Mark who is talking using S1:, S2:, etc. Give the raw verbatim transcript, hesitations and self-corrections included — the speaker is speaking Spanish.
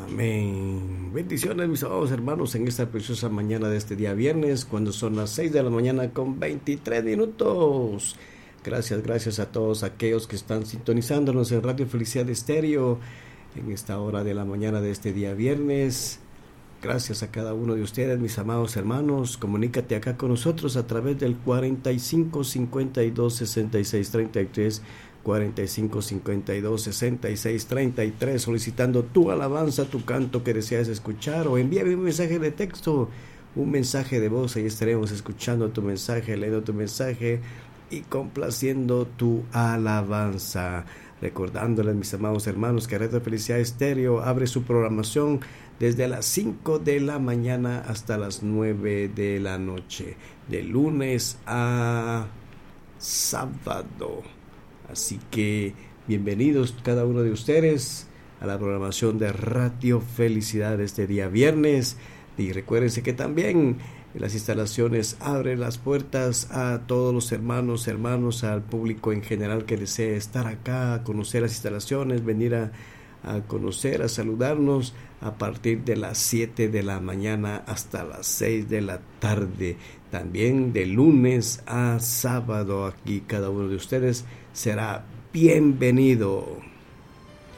S1: Amén. Bendiciones, mis amados hermanos, en esta preciosa mañana de este día viernes, cuando son las seis de la mañana con veintitrés minutos. Gracias, gracias a todos aquellos que están sintonizándonos en Radio Felicidad Estéreo en esta hora de la mañana de este día viernes. Gracias a cada uno de ustedes, mis amados hermanos. Comunícate acá con nosotros a través del cuarenta y cinco cincuenta y dos sesenta y seis treinta y tres, cuarenta y cinco cincuenta y dos sesenta y seis treinta y tres, solicitando tu alabanza, tu canto que deseas escuchar, o envíame un mensaje de texto, un mensaje de voz. Ahí estaremos escuchando tu mensaje, leyendo tu mensaje y complaciendo tu alabanza. Recordándoles, mis amados hermanos, que Radio Felicidad Estéreo abre su programación desde las cinco de la mañana hasta las nueve de la noche, de lunes a sábado. Así que bienvenidos cada uno de ustedes a la programación de Radio Felicidad este día viernes. Y recuérdense que también las instalaciones abren las puertas a todos los hermanos, hermanos, al público en general que desee estar acá, a conocer las instalaciones, venir a, a conocer, a saludarnos a partir de las siete de la mañana hasta las seis de la tarde. También de lunes a sábado aquí cada uno de ustedes será bienvenido.